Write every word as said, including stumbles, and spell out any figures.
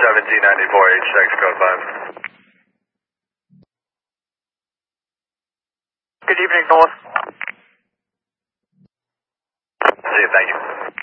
seventeen ninety-four H six code five. Good evening, North. See you, thank you.